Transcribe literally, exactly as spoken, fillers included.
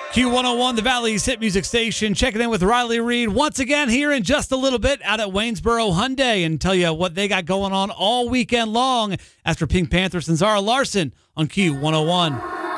Q one oh one, the Valley's hit music station. Checking in with Riley Reed once again here in just a little bit out at Waynesboro Hyundai and tell you what they got going on all weekend long. As for Pink Panthers and Zara Larson on Q one oh one.